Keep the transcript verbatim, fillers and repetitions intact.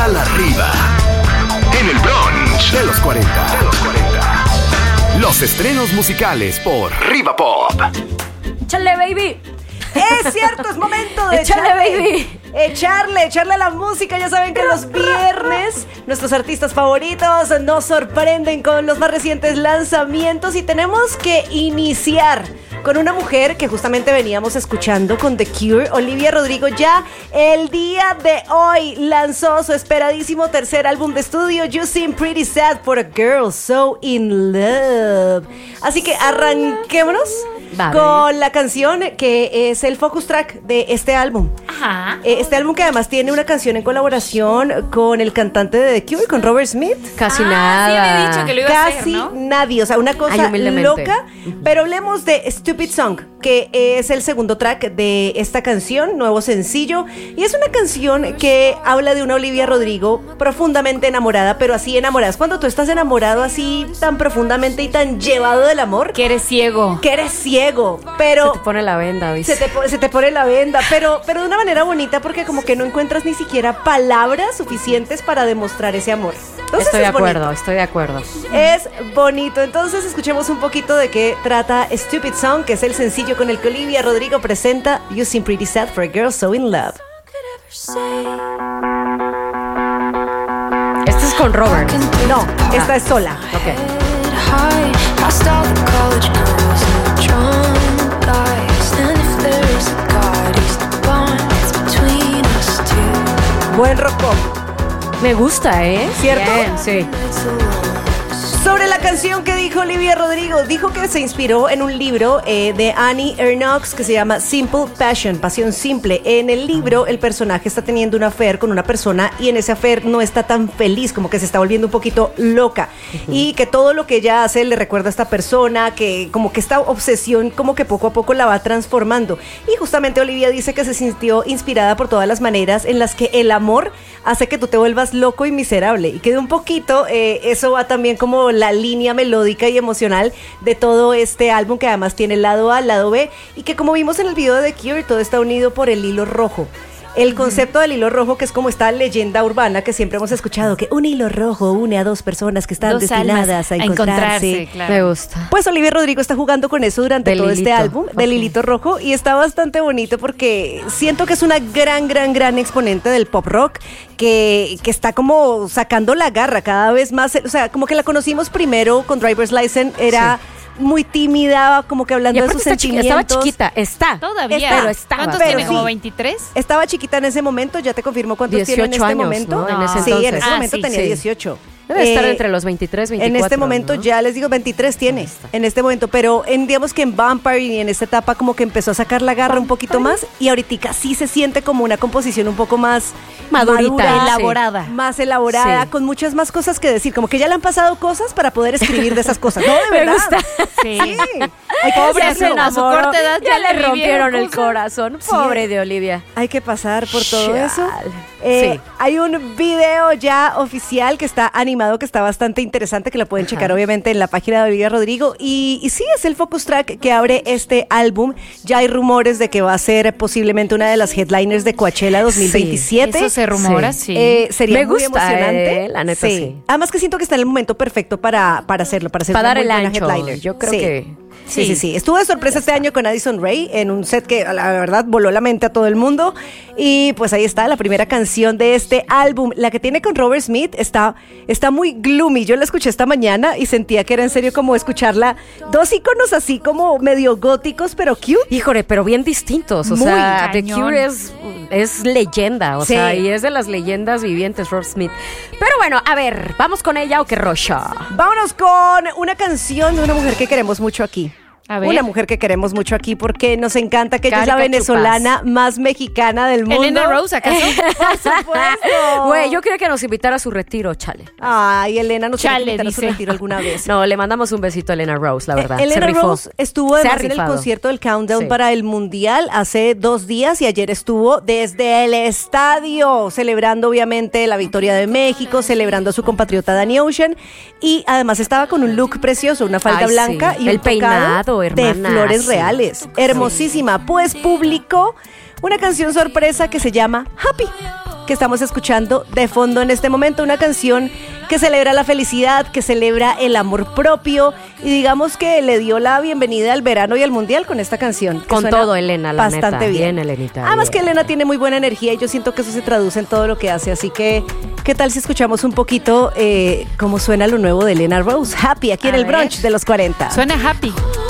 Total Arriba. En el brunch de los cuarenta. De los cuarenta. Los estrenos musicales por Riva Pop. ¡Échale, baby! Es cierto, es momento de ¡Échale, echarle, baby! Echarle, echarle a la música. Ya saben que los viernes nuestros artistas favoritos nos sorprenden con los más recientes lanzamientos y tenemos que iniciar con una mujer que justamente veníamos escuchando con The Cure. Olivia Rodrigo ya el día de hoy lanzó su esperadísimo tercer álbum de estudio, You Seem Pretty Sad for a Girl So In Love. Así que arranquémonos vale. con la canción que es el focus track de este álbum. Ajá. Este álbum que además tiene una canción en colaboración con el cantante de The Cure, con Robert Smith. Casi ah, nada. Sí, me he dicho que lo iba Casi a hacer, ¿no? nadie, o sea, una cosa Ay, loca. Pero hablemos de Stupid Song, que es el segundo track de esta canción, nuevo sencillo. Y es una canción que habla de una Olivia Rodrigo profundamente enamorada, pero así enamorada. Es cuando tú estás enamorado así tan profundamente y tan llevado del amor. Que eres ciego. Que eres ciego, pero... Se te pone la venda, ¿viste? Se te, se te pone la venda, pero, pero de una manera bonita porque como que no encuentras ni siquiera palabras suficientes para demostrar ese amor. Entonces estoy de es acuerdo, bonito. estoy de acuerdo. Es bonito. Entonces escuchemos un poquito de qué trata Stupid Song, que es el sencillo con el que Olivia Rodrigo presenta You Seem Pretty Sad for a Girl So In Love. Este es con Robert. No, esta es sola. Ok. Buen rock pop. Me gusta, ¿eh? ¿Cierto? Bien, sí. Sobre la canción que dijo Olivia Rodrigo, dijo que se inspiró en un libro eh, de Annie Ernaux que se llama Simple Passion, Pasión Simple. En el libro el personaje está teniendo una affair con una persona y en ese affair no está tan feliz, como que se está volviendo un poquito loca. Uh-huh. Y que todo lo que ella hace le recuerda a esta persona, que como que esta obsesión como que poco a poco la va transformando. Y justamente Olivia dice que se sintió inspirada por todas las maneras en las que el amor hace que tú te vuelvas loco y miserable. Y que de un poquito eh, eso va también como la línea melódica y emocional de todo este álbum, que además tiene el lado A, el lado B, y que como vimos en el video de The Cure, todo está unido por el hilo rojo. El concepto del hilo rojo, que es como esta leyenda urbana que siempre hemos escuchado, que un hilo rojo une a dos personas que están dos destinadas a encontrarse. A encontrarse claro. Me gusta. Pues Olivia Rodrigo está jugando con eso durante del todo hilito. este álbum, Okay. del hilito rojo, y está bastante bonito porque siento que es una gran, gran, gran exponente del pop rock que, que está como sacando la garra cada vez más. O sea, como que la conocimos primero con Driver's License, era... Sí. Muy tímida, como que hablando de sus sentimientos. Chiquita, estaba chiquita, está. Todavía. Está, pero estaba. ¿Cuántos pero tiene? sí. ¿Como veintitrés? Estaba chiquita en ese momento, ya te confirmo cuántos tiene en este años, momento. ¿no? En ese sí, entonces. en ese Ah, momento sí, tenía sí. dieciocho. Debe Eh, estar entre los veintitrés, veinticuatro. En este momento, ¿no? ya les digo, veintitrés tiene, en este momento, pero en, digamos que en Vampire y en esta etapa como que empezó a sacar la garra un poquito más, y ahorita sí se siente como una composición un poco más madurita, madura, sí. elaborada. más elaborada, Sí. con muchas más cosas que decir, como que ya le han pasado cosas para poder escribir de esas cosas. No, de Me verdad. gusta. Sí. Sí. Hay que Pobre, hacerlo. a su corta edad ya, ya le le rompieron el vivieron corazón. Sí. Pobre de Olivia. Hay que pasar por todo Chale. eso. Eh, Sí. Hay un video ya oficial que está animado, que está bastante interesante, que lo pueden Ajá. checar obviamente en la página de Olivia Rodrigo. Y, y sí, es el focus track que abre este álbum. Ya hay rumores de que va a ser posiblemente una de las headliners de Coachella dos mil veintisiete. Sí, eso se rumora, sí. Eh, sería Me muy gusta, emocionante. eh, la neta, sí. Además que siento que está en el momento perfecto para, para hacerlo, para hacer Para una dar muy el buena ancho. headliner. Yo creo Sí. que... Sí, sí, sí. Estuvo de sorpresa este año con Addison Rae en un set que la verdad voló la mente a todo el mundo. Y pues ahí está la primera canción de este álbum. La que tiene con Robert Smith está, está muy gloomy. Yo la escuché esta mañana y sentía que era en serio como escucharla. Dos íconos así como medio góticos, pero cute. Híjole, pero bien distintos. O Muy sea, The cañón. Cure es, es leyenda. O Sí. sea, y es de las leyendas vivientes, Rob Smith. Pero bueno, a ver, ¿vamos con ella o qué rocha? Vámonos con una canción de una mujer que queremos mucho aquí. A ver. Una mujer que queremos mucho aquí porque nos encanta, que ella es la Carica venezolana más mexicana del mundo. Elena Rose, ¿acaso? Por supuesto. Güey, yo quería que nos invitara a su retiro, chale. Ay, Elena nos Chale, tiene que invitar a su dice. retiro alguna vez. No, le mandamos un besito a Elena Rose, la verdad. Eh, Elena Se rifó. Rose estuvo Se ha además en el rifado. concierto del Countdown Sí. para el Mundial hace dos días y ayer estuvo desde el estadio celebrando obviamente la victoria de México, celebrando a su compatriota Danny Ocean, y además estaba con un look precioso, una falda Ay, sí. blanca y El un tocado peinado, de hermana, flores sí. reales. Hermosísima. Pues publicó una canción sorpresa que se llama Happy. que estamos escuchando de fondo en este momento. Una canción que celebra la felicidad, que celebra el amor propio y digamos que le dio la bienvenida al verano y al mundial con esta canción. Con todo, Elena, la bastante neta. bien. Bien, Elenita. Además bien. que Elena tiene muy buena energía y yo siento que eso se traduce en todo lo que hace. Así que, ¿qué tal si escuchamos un poquito eh, cómo suena lo nuevo de Elena Rose? Happy, aquí A en el ver. brunch de los cuarenta. Suena happy.